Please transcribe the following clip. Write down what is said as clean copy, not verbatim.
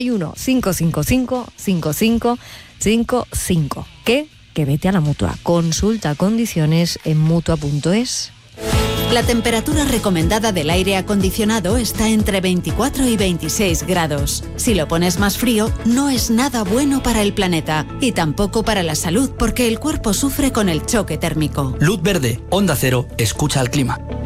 555 que vete a la Mutua. Consulta condiciones en Mutua.es. La temperatura recomendada del aire acondicionado está entre 24 y 26 grados. Si lo pones más frío, no es nada bueno para el planeta y tampoco para la salud, porque el cuerpo sufre con el choque térmico. Luz verde, Onda Cero, escucha al clima.